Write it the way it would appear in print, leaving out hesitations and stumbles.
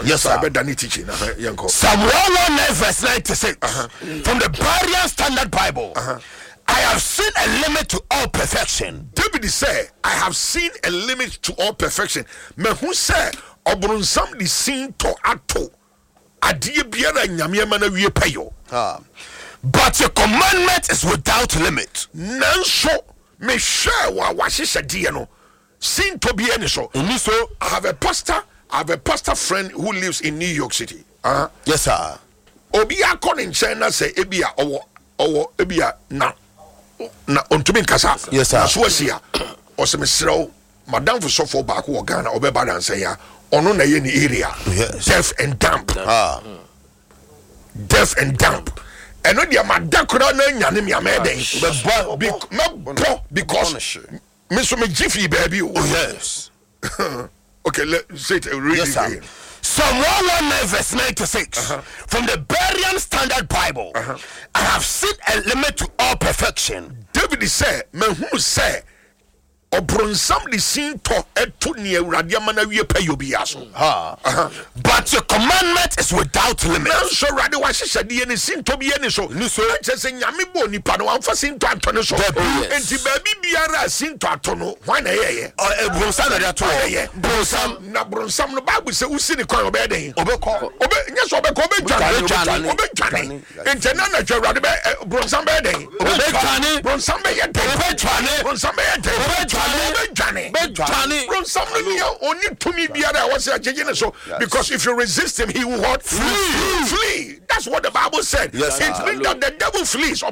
Yes, sir. Psalm 119 verse 96. From the Berean Standard Bible. I have seen a limit to all perfection. David said, I have seen a limit to all perfection. Me who said, Obrunsam di sin to ato. Adie biara nyame ma na wie payo. But your commandment is without limit. Nanso me share wa hyehyɛ die no. Sin to be any so. So I have a pastor friend who lives in New York City. Yes, sir. Obi akɔ ne nkyɛn na sɛ ebia ɔwɔ ebia na ontumi nkasa. Yes, sir. Na so asia ɔsɛmesrɛw madam for sɔfo baako wɔ Ghana ɔbɛba dansa ya ɔno na yɛ ne area. Yes. Deaf and dumb. Deaf and dumb. Ɛno deɛ madakora na nyane me amɛden. Because me so me jiffy baby. Oh yes. Okay, let's say it. Read yes, it sir. again. Psalm 119 verse 96. From the Berean Standard Bible. I have seen a limit to all perfection. David said, "Me who say, Obrunsam di sin to etu ni Awurade ama na wie payo bia so." But your commandment is without limit. So Awurade wa hyehyɛ de ne sin to bia ne so. Ni so nkyɛ sɛ nyame bɔ nipa no amfa sin to ato ne so. Enti baabi biara sin to ato no, hwan na yɛyɛ? Bronsam na de ato yɛ. Bronsam no Bible sɛ usi ne kwan obɛ den. Obɛkɔ. Nyɛ sɛ obɛkɔ obɛdwane. Enti na Awurade bɛ bronsam bɛ den. Obɛdwane. Bronsam bɛ yɛ den. Obɛdwane. Bronsam bɛ yɛ den. Because if you resist him, he will what? Flee. That's what the Bible said. Yes, it means that the devil flees.